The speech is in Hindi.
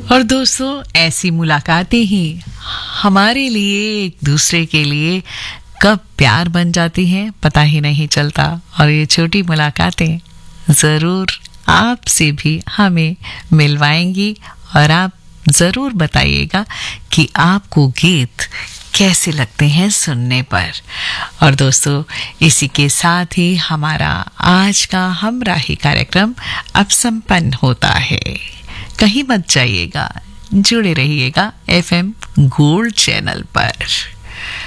और दोस्तों, ऐसी मुलाकातें ही हमारे लिए एक दूसरे के लिए कब प्यार बन जाती हैं पता ही नहीं चलता। और ये छोटी मुलाकातें ज़रूर आपसे भी हमें मिलवाएंगी और आप ज़रूर बताइएगा कि आपको गीत कैसे लगते हैं सुनने पर। और दोस्तों, इसी के साथ ही हमारा आज का हमराही कार्यक्रम अब संपन्न होता है। कहीं मत जाइएगा, जुड़े रहिएगा FM गोल्ड चैनल पर।